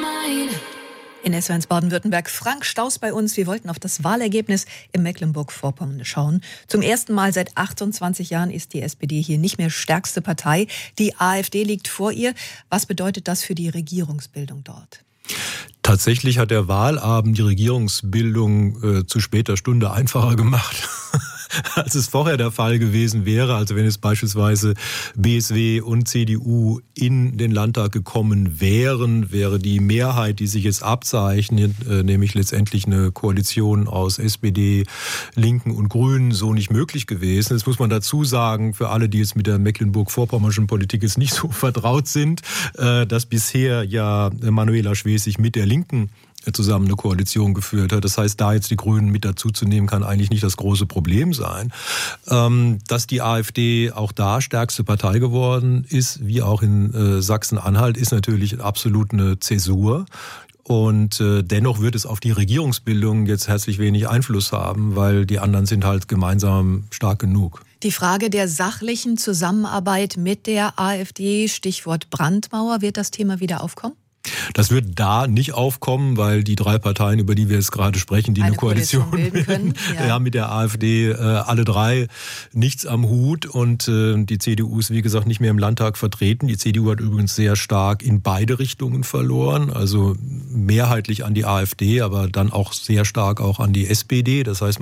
In SWR1 Baden-Württemberg, Frank Staus bei uns. Wir wollten auf das Wahlergebnis in Mecklenburg-Vorpommern schauen. Zum ersten Mal seit 28 Jahren ist die SPD hier nicht mehr stärkste Partei. Die AfD liegt vor ihr. Was bedeutet das für die Regierungsbildung dort? Tatsächlich hat der Wahlabend die Regierungsbildung zu später Stunde einfacher gemacht, als es vorher der Fall gewesen wäre. Also wenn es beispielsweise BSW und CDU in den Landtag gekommen wären, wäre die Mehrheit, die sich jetzt abzeichnet, nämlich letztendlich eine Koalition aus SPD, Linken und Grünen, so nicht möglich gewesen. Das muss man dazu sagen, für alle, die jetzt mit der mecklenburg-vorpommerschen Politik jetzt nicht so vertraut sind, dass bisher ja Manuela Schwesig mit der Linken zusammen eine Koalition geführt hat. Das heißt, da jetzt die Grünen mit dazu zu nehmen, kann eigentlich nicht das große Problem sein. Dass die AfD auch da stärkste Partei geworden ist, wie auch in Sachsen-Anhalt, ist natürlich absolut eine Zäsur. Und dennoch wird es auf die Regierungsbildung jetzt herzlich wenig Einfluss haben, weil die anderen sind halt gemeinsam stark genug. Die Frage der sachlichen Zusammenarbeit mit der AfD, Stichwort Brandmauer, wird das Thema wieder aufkommen? Das wird da nicht aufkommen, weil die drei Parteien, über die wir jetzt gerade sprechen, die eine Koalition bilden können, ja, mit der AfD alle drei nichts am Hut. Und die CDU ist, wie gesagt, nicht mehr im Landtag vertreten. Die CDU hat übrigens sehr stark in beide Richtungen verloren, also mehrheitlich an die AfD, aber dann auch sehr stark auch an die SPD. Das heißt,